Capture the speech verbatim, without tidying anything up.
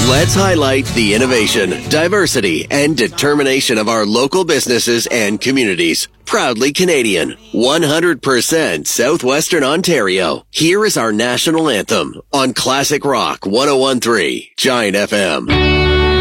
Let's highlight the innovation, diversity, and determination of our local businesses and communities. Proudly Canadian, one hundred percent Southwestern Ontario. Here is our national anthem on Classic Rock one oh one point three Giant F M.